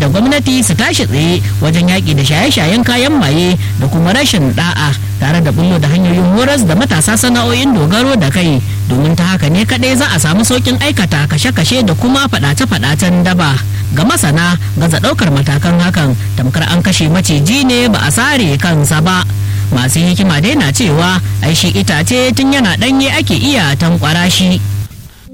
da gwamnati su tashi tsaye wajen yaƙi da shaye-shayen kayan maye da kuma rashin da'a, tare da bullo da hanyoyin horas da matasa sana'o'in dogaro da kai, domin ta haka ne kaɗai za a samu sauƙin aikata kashe-kashe da kuma faɗace-faɗacen daba. Ga masana, gaza ɗaukar matakan hakan tamkar an kashe maciji ne ba a sare kansa ba. Masu hikima dai na cewa ai shi itace tun yana ɗanye ake iya tankwara shi.